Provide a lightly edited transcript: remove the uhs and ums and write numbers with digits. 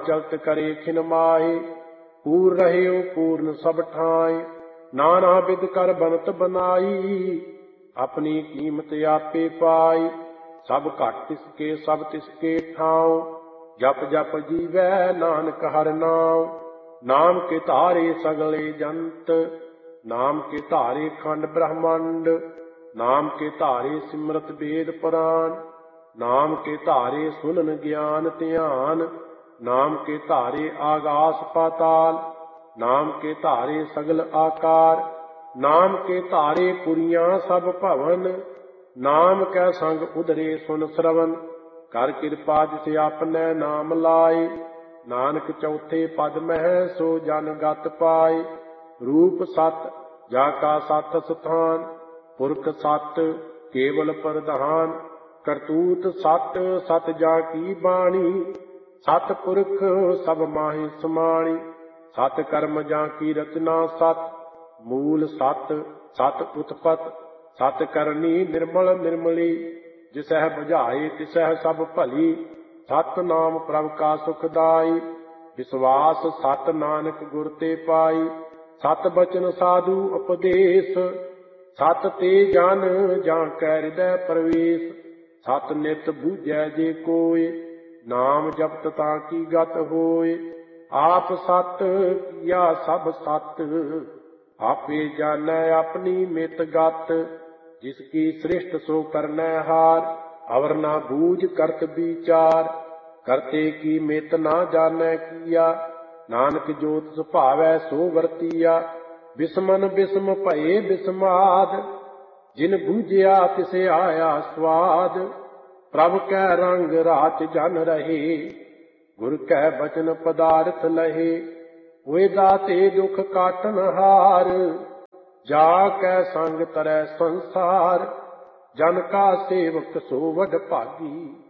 चलत करे खिन माहे। पूर रहे पूर्ण सब ठाए, नाना विध कर बनत बनाई। अपनी कीमत आपे पाई, सब घट तिसके सब तिसके ठाव। जप जप जीवै नानक हर नाम, नाम के धारे सगले जंत। नाम के धारे खंड ब्रह्मांड, नाम के धारे सिमरत वेद पुराण। नाम के धारे सुनन ज्ञान ध्यान, नाम के धारे आगास पाताल। नाम के धारे सगल आकार, नाम के धारे पुरियां सब भवन। नाम कै संग उधरे सुन श्रवण, कर कृपा जिस आपने नाम लाए। नानक चौथे पद मह सो जन गत पाए। रूप सत जाका सत स्थान, पुरख सत केवल प्रधान। करतूत सत सत जाकी बाणी, सत पुरख सब माहि समाणी। सत कर्म जाकी रचना सत, मूल सत सत उत्पत। सत करनी निर्मल निर्मली, जिसह बुझाए तिसह सब भली। सत नाम प्रभ का सुखदाई, विश्वास सत नानक गुर ते पाई। सत बचन साधु उपदेश, सत ते जन जां कै हृदय प्रवेश। सत नित बूझै जे कोय, नाम जपत ताकि गत होय। आप सत किया सब सत, आपे जानै अपनी मित गत। जिसकी सृष्ट सो करनै हार, अवर ना बूझ करत विचार। करते की मित ना जानै किया, नानक जो तिस भावै सो वरतिया। बिस्मन बिस्म भये बिस्माद, जिन बूझिया तिस आया स्वाद। प्रभ कै रंग राच जन रहे, गुर कै बचन पदार्थ लहे। होए दाते दुख काटन हार, जा कै संग तरੈ संसार। जन का सेवक सो वड भागी।